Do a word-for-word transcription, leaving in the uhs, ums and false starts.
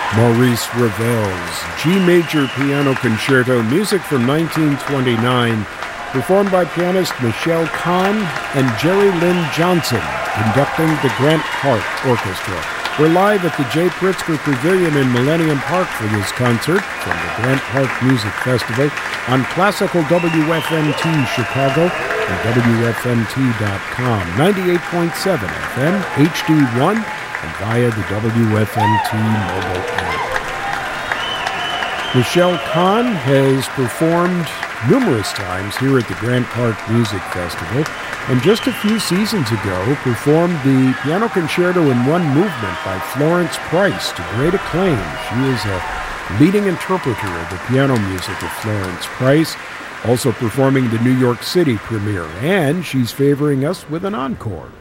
Maurice Ravel's G Major Piano Concerto, music from nineteen twenty-nine, performed by pianist Michelle Kahn and Jerry Lynn Johnson, conducting the Grant Hart Orchestra. We're live at the J. Pritzker Pavilion in Millennium Park for this concert from the Grant Hart Music Festival on Classical W F M T Chicago and W F M T dot com, ninety-eight point seven F M, H D one, and via the W F M T mobile app. Michelle Kahn has performed numerous times here at the Grant Hart Music Festival, and just a few seasons ago performed the Piano Concerto in One Movement by Florence Price to great acclaim. She is a leading interpreter of the piano music of Florence Price, also performing the New York City premiere, and she's favoring us with an encore.